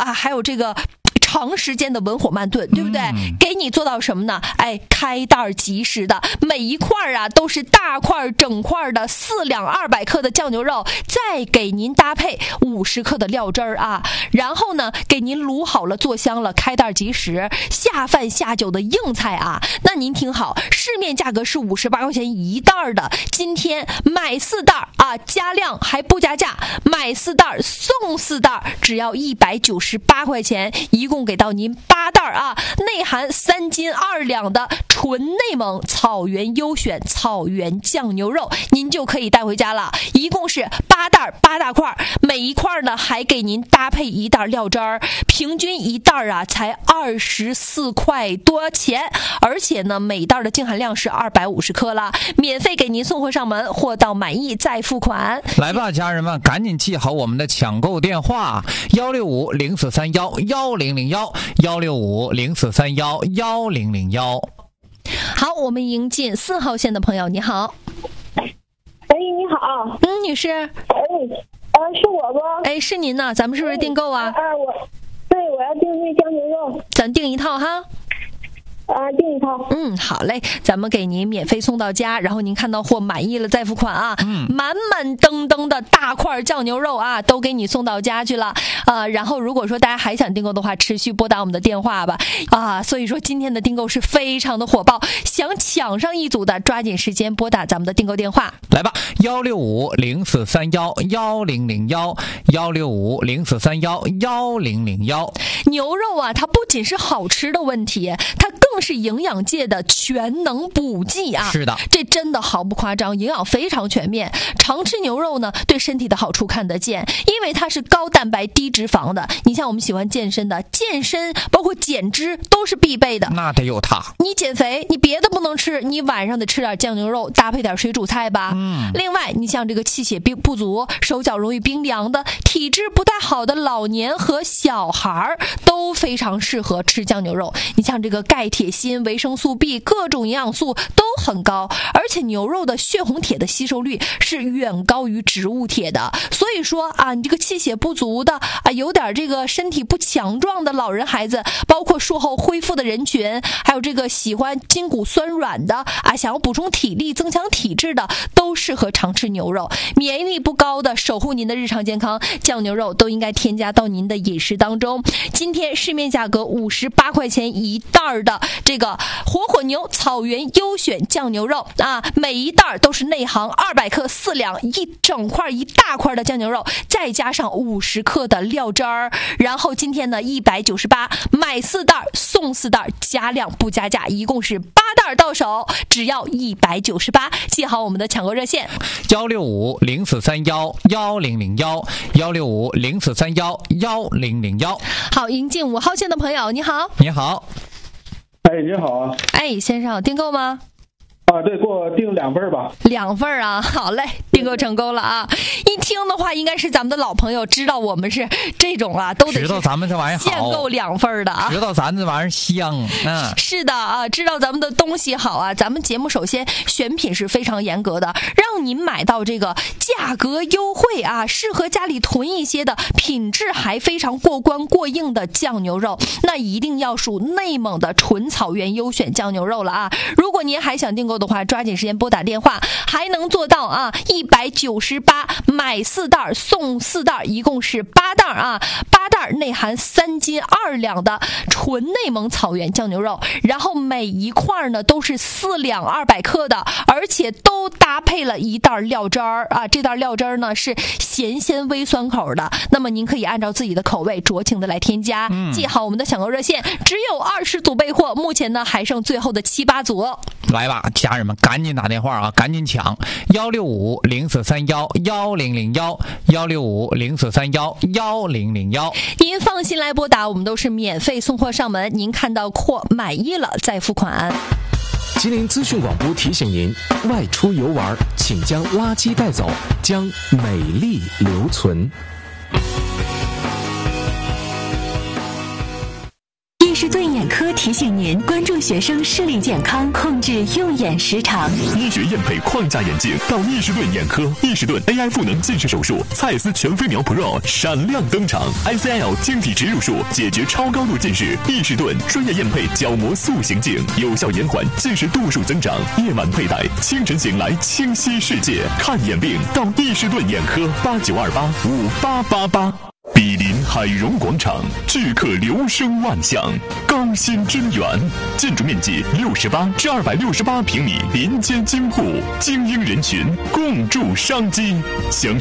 啊，还有这个长时间的文火慢炖，对不对？给你做到什么呢？哎，开袋即食的，每一块啊都是大块整块的4两200克的酱牛肉，再给您搭配50克的料汁儿啊，然后呢给您卤好了做香了，开袋即食，下饭下酒的硬菜啊。那您听好，市面价格是58块钱一袋的，今天买4袋啊，加量还不加价，买4袋送4袋，只要198块钱，一共给到您8袋啊，内含3斤2两的纯内蒙草原优选草原酱牛肉，您就可以带回家了。一共是8袋8大块，每一块呢还给您搭配1袋料汁儿，平均1袋啊才24块多钱，而且呢每袋的净含量是250克了，免费给您送货上门，货到满意再付款。 来吧，家人们，赶紧记好我们的抢购电话：165-0431-1001，165-0431-1001。 好，我们迎进4号线的朋友，你好。 哎，你好。 女士。 哎，是我不？ 哎，是您呢，咱们是不是订购啊？ 我要订那酱牛肉。 咱订一套哈。 订一套。 好嘞，咱们给您免费送到家，然后您看到货满意了再付款啊。满满登登的大块酱牛肉啊，都给你送到家去了。然后如果说大家还想订购的话，持续拨打我们的电话吧。所以说今天的订购是非常的火爆，想抢上一组的，抓紧时间拨打咱们的订购电话。 来吧，165-0431-1001，165-0431-1001。 牛肉啊，它不仅是好吃的问题，它更是营养界的全能补剂啊！ 是的， 这真的毫不夸张，营养非常全面。常吃牛肉呢，对身体的好处看得见，因为它是高蛋白低脂肪的。你像我们喜欢健身的，健身包括减脂都是必备的。 那得有它。 你减肥，你别的不能吃，你晚上得吃点酱牛肉，搭配点水煮菜吧。另外，你像这个气血不足、手脚容易冰凉的、体质不太好的老年和小孩都非常适合吃酱牛肉。你像这个钙、铁、锌、维生素 B 各种营养素都很高，而且牛肉的血红铁的吸收率是远高于植物铁的。所以说啊，你这个气血不足的啊，有点这个身体不强壮的老人孩子，包括术后恢复的人群，还有这个喜欢筋骨酸软的啊，想要补充体力增强体质的，都适合常吃牛肉。免疫力不高的，守护您的日常健康，酱牛肉都应该添加到您的饮食当中。今天市面价格58块钱一袋的这个火牛草原优选酱牛肉啊，每一袋都是内行200克4两一整块一大块的酱牛肉，再加上50克的料汁儿，然后今天呢198，买4袋送4袋，加量不加价，一共是8袋到手，只要198。记好我们的抢购热线 ：165-0431-1001，165-0431-1001。 好，迎进5号线的朋友，你好。 你好。 哎，你好啊！ 哎，先生有订购吗？ 对，给我订2份吧。 2份啊，好嘞，订购成功了啊！一听的话，应该是咱们的老朋友知道我们是这种啊，都得知道咱们这玩意儿好， 限购2份的啊， 知道咱这玩意儿香。 是的啊，知道咱们的东西好啊。咱们节目首先选品是非常严格的，让您买到这个价格优惠啊，适合家里囤一些的，品质还非常过关过硬的酱牛肉，那一定要属内蒙的纯草原优选酱牛肉了啊！如果您还想订购的话，抓紧时间拨打电话，还能做到啊198，买4袋送4袋，一共是8袋啊，8袋内含3斤2两的纯内蒙草原酱牛肉，然后每一块呢都是4两200克的，而且都搭配了1袋料汁儿啊，这袋料汁儿呢是咸鲜微酸口的，那么您可以按照自己的口味酌情的来添加。记好我们的抢购热线，只有20组备货，目前呢还剩最后的7、8组。 来吧，家人们，赶紧打电话啊，赶紧抢！165-0431-1001，165-0431-1001。 您放心来拨打，我们都是免费送货上门，您看到货满意了再付款。 吉林资讯广播提醒您：外出游玩，请将垃圾带走，将美丽留存。 士顿眼科提醒您关注学生视力健康，控制用眼时长。 医学验配框架眼镜到易士顿眼科，易士顿 AI 赋能近视手术，蔡司全飞秒 Pro 闪亮登场 ，ICL 晶体植入术解决超高度近视，易士顿专业验配角膜塑形镜，有效延缓近视度数增长，夜晚佩戴，清晨醒来清晰世界。看眼病到易士顿眼科，89285888。比邻海荣广场，至客流声万象，高新真源，建筑面积68至268平米，林间京沪，精英人群共筑商机。详